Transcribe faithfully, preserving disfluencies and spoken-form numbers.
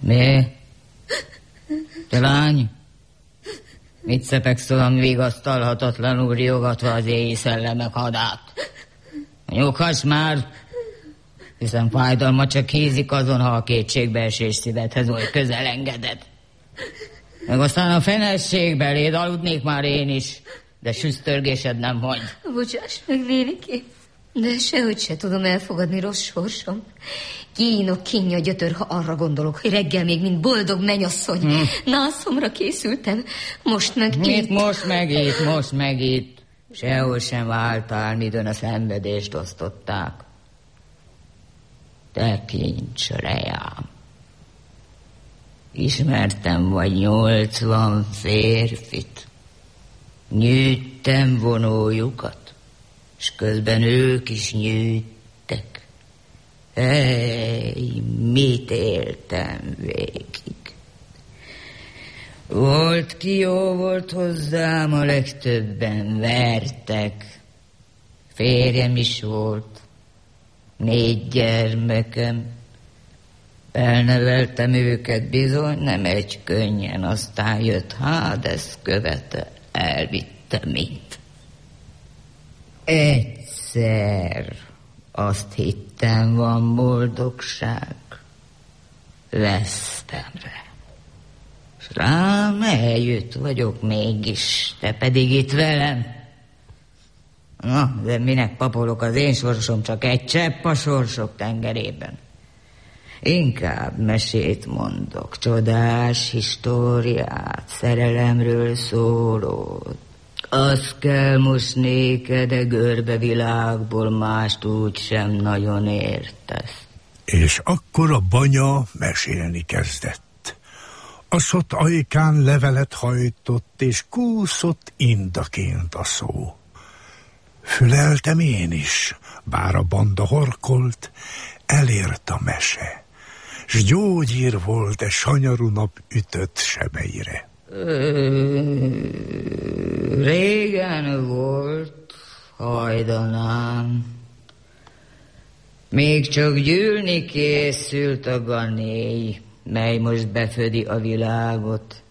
Mi? Te lány? Mit szepegsz olyan vigasztalhatatlanul riogatva az éji szellemek hadát? Nyughass már, hiszen fájdalma csak hízik azon, ha a kétségbeesés szívedhez oly közel engeded. Meg aztán a fenesség beléd aludnék már én is, de süsztörgésed nem hagy. Bocsáss meg, néniké, de sehogy se tudom elfogadni rossz sorsom. Kínok kínja gyötör, ha arra gondolok, hogy reggel még mint boldog mennyasszony hm. nászomra készültem. Most meg Mit itt? most meg itt, most meg itt. Sehol sem váltál, midőn a szenvedést osztották. Te kincs, reám. Ismertem vagy nyolcvan férfit. Nyűjtem vonójukat, s közben ők is nyűjtek. Ej, mit éltem végig. Volt ki jó volt hozzám, a legtöbben vertek. Férjem is volt, négy gyermekem. Elneveltem őket bizony, nem egy könnyen, aztán jött Hádesz követe, elvitte mind. Egyszer azt hittem, van boldogság, vesztemre. S rám eljött vagyok mégis, te pedig itt velem. Na, de minek papolok, az én sorsom csak egy csepp a sorsok tengerében. Inkább mesét mondok, csodás históriát, szerelemről szólót. Azt kell most néked, de görbe világból mást úgy sem nagyon értesz. És akkor a banya mesélni kezdett. A szot ajkán levelet hajtott, és kúszott indaként a szó. Füleltem én is, bár a banda horkolt, elért a mese, s gyógyír volt e sanyarú nap ütött sebeire. Régen volt, hajdanán, még csak gyűlni készült a ganéj, mely most befödi a világot.